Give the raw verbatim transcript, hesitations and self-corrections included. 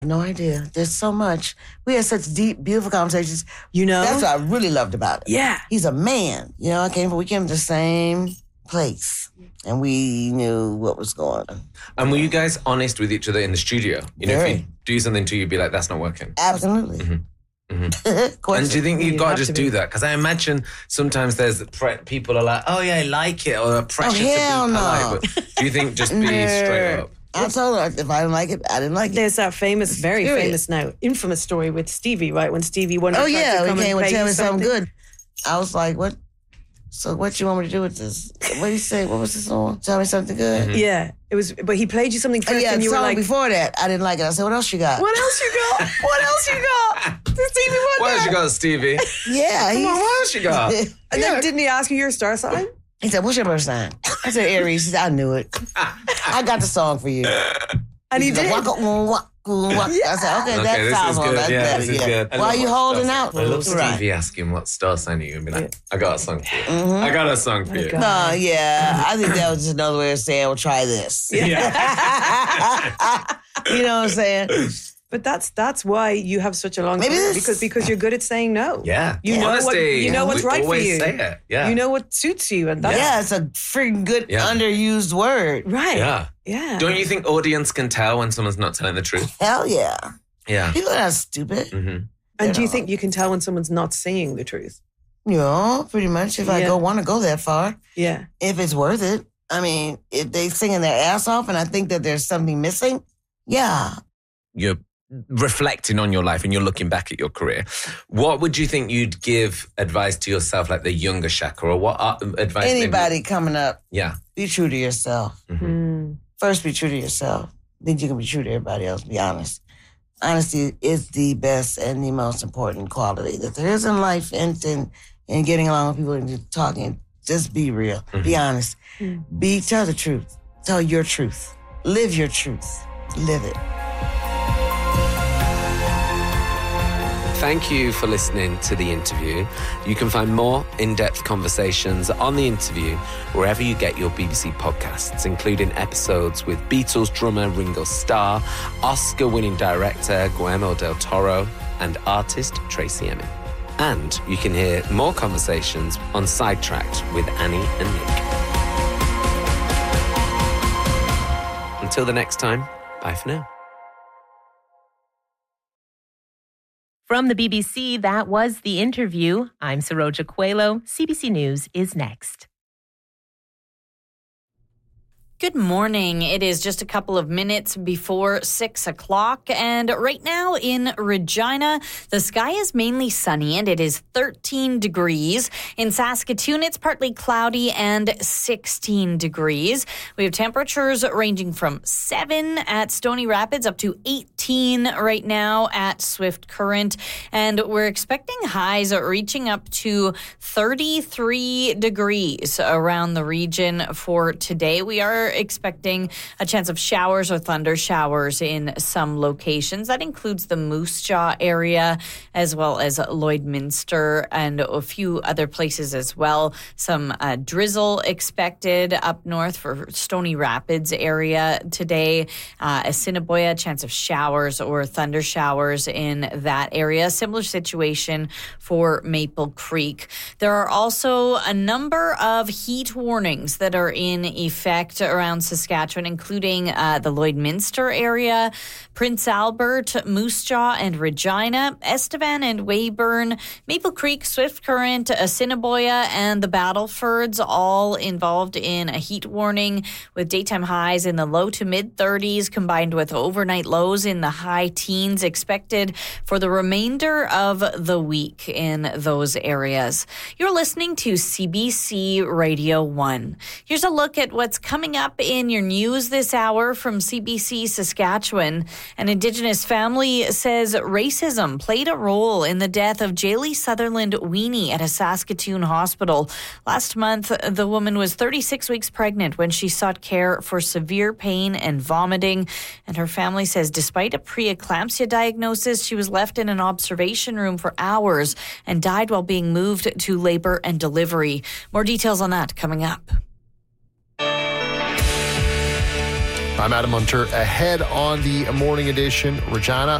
No idea. There's so much. We had such deep, beautiful conversations. You know? That's what I really loved about it. Yeah. He's a man. You know, I came from, we came from the same place. And we knew what was going on. And were you guys honest with each other in the studio? You know, Very. if you do something to you, you'd be like, that's not working. Absolutely. Mm-hmm. Mm-hmm. And do you think you've got to just do that? Because I imagine sometimes there's pre- people are like, oh yeah, I like it, or a pressure Oh, to be hell no. polite. But do you think just be No. straight up? I told her if I didn't like it, I didn't like it. There's that famous, very Period. famous now, infamous story with Stevie, right? When Stevie wanted Oh to yeah, come he came and and play tell you me something something. good. I was like, what? So what you want me to do with this? What did you say? What was the song? Tell me something good. Mm-hmm. Yeah, it was, but he played you something Oh, first yeah, and the you were song like, before that, I didn't like it. I said, what else you got? what else you got? What else you got? Stevie Wonder. What else you got, Stevie? Yeah. Come on, what else you got? And then didn't he ask you your star sign? He said, what's your birth sign? I said, Aries. He said, I knew it. I got the song for you. And he He said, did. waka, mm, waka, mm, waka. I said, okay, Okay, that this sounds is one. good. That's Yeah, better. this is yeah. good. I Why love are you what holding star out? sign- I love Stevie Right. asking what star sign are you and be like, I got a song for you. I got a song for you. God. No, yeah. I think that was just another way of saying, well, try this. Yeah. You know what I'm saying? But that's that's why you have such a long Maybe career, this- because because you're good at saying no. Yeah. You know what Honesty. you know what's We right for always you. say it. Yeah. You know what suits you, and that's Yeah, it's a freaking good Yeah. underused word. right. Yeah. Yeah. Don't you think audience can tell when someone's not telling the truth? Hell yeah. Yeah. People are not stupid. Mm-hmm. And do you know. think you can tell when someone's not singing the truth? You know, pretty much. If I Yeah. go want to go that far, Yeah. if it's worth it. I mean, if they singing their ass off and I think that there's something missing, yeah. You're reflecting on your life and you're looking back at your career. What would you think you'd give advice to yourself, like the younger Shaka, or what uh, advice? maybe- Anybody coming up, Yeah. be true to yourself. Mm. First, be true to yourself. Then you can be true to everybody else. Be honest. Honesty is the best and the most important quality that there is in life, and and, and getting along with people and just talking. Just be real. Be honest. Mm. Be tell the truth. Tell your truth. Live your truth. Live it. Thank you for listening to the interview. You can find more in-depth conversations on the interview wherever you get your B B C podcasts, including episodes with Beatles drummer Ringo Starr, Oscar-winning director Guillermo del Toro, and artist Tracy Emin. And you can hear more conversations on Sidetracked with Annie and Nick. Until the next time, bye for now. From the B B C, that was The Interview. I'm Saroja Coelho. C B C News is next. Good morning. It is just a couple of minutes before six o'clock. And right now in Regina, the sky is mainly sunny and it is thirteen degrees. In Saskatoon, it's partly cloudy and sixteen degrees. We have temperatures ranging from seven at Stony Rapids up to eighteen right now at Swift Current. And we're expecting highs reaching up to thirty-three degrees around the region for today. We are expecting a chance of showers or thunder showers in some locations. That includes the Moose Jaw area as well as Lloydminster and a few other places as well. Some uh, drizzle expected up north for Stony Rapids area today. Uh, Assiniboia, chance of showers or thunder showers in that area. Similar situation for Maple Creek. There are also a number of heat warnings that are in effect around Saskatchewan, including uh, the Lloydminster area, Prince Albert, Moose Jaw, and Regina, Estevan and Weyburn, Maple Creek, Swift Current, Assiniboia, and the Battlefords, all involved in a heat warning with daytime highs in the low to mid thirties, combined with overnight lows in the high teens expected for the remainder of the week in those areas. You're listening to C B C Radio one. Here's a look at what's coming up in your news this hour from C B C Saskatchewan. An Indigenous family says racism played a role in the death of Jaylee Sutherland Weenie at a Saskatoon hospital. Last month, the woman was thirty-six weeks pregnant when she sought care for severe pain and vomiting. And her family says despite a preeclampsia diagnosis, she was left in an observation room for hours and died while being moved to labor and delivery. More details on that coming up. I'm Adam Munter. Ahead on the morning edition, Regina